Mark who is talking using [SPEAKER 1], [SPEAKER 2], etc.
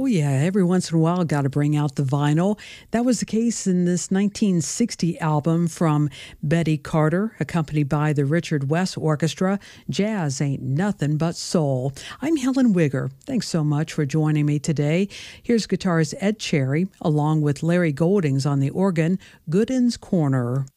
[SPEAKER 1] yeah, every once in a while, got to bring out the vinyl. That was the case in this 1960 album from Betty Carter, accompanied by the Richard West Orchestra, Jazz Ain't Nothing But Soul. I'm Helen Wigger. Thanks so much for joining me today. Here's guitarist Ed Cherry, along with Larry Goldings on the organ, Gooden's Corner.